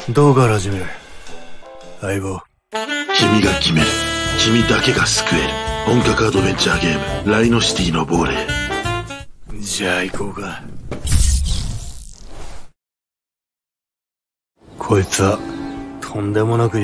どうから始める？相棒。 君が決める。君だけが救える。本格アドベンチャーゲーム、ライノシティの亡霊。 じゃあ行こうか。こいつはとんでもなく